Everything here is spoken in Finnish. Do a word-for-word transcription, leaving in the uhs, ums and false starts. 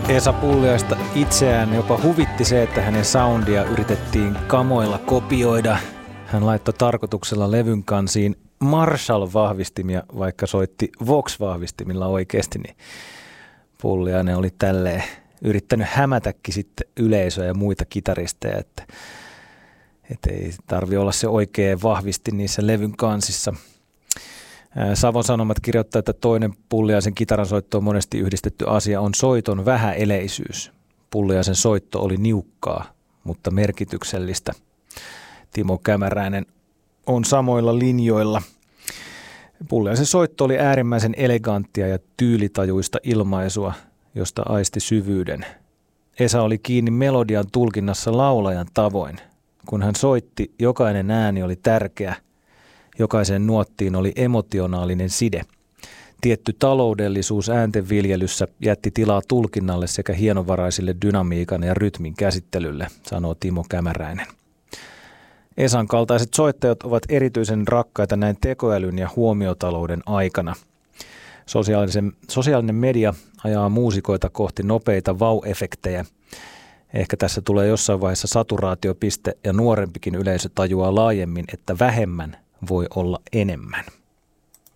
Esa Pulliaista itseään jopa huvitti se, että hänen soundia yritettiin kamoilla kopioida. Hän laittoi tarkoituksella levyn kansiin Marshall-vahvistimia, vaikka soitti Vox-vahvistimilla oikeasti, niin Pulliainen oli tälleen yrittänyt hämätäkin sitten yleisöä ja muita kitaristeja, että, että ei tarvi olla se oikea vahvisti niissä levyn kansissa. Savon Sanomat kirjoittaa, että toinen Pulliaisen kitaransoittoon monesti yhdistetty asia on soiton vähäeleisyys. Pulliaisen soitto oli niukkaa, mutta merkityksellistä. Timo Kämäräinen on samoilla linjoilla. Pulliaisen soitto oli äärimmäisen eleganttia ja tyylitajuista ilmaisua, josta aisti syvyyden. Esa oli kiinni melodian tulkinnassa laulajan tavoin. Kun hän soitti, jokainen ääni oli tärkeä. Jokaisen nuottiin oli emotionaalinen side. Tietty taloudellisuus ääntenviljelyssä jätti tilaa tulkinnalle sekä hienovaraisille dynamiikan ja rytmin käsittelylle, sanoo Timo Kämäräinen. Esan kaltaiset soittajat ovat erityisen rakkaita näin tekoälyn ja huomiotalouden aikana. Sosiaalisen, sosiaalinen media ajaa muusikoita kohti nopeita vau-efektejä. Ehkä tässä tulee jossain vaiheessa saturaatiopiste ja nuorempikin yleisö tajuaa laajemmin, että vähemmän voi olla enemmän.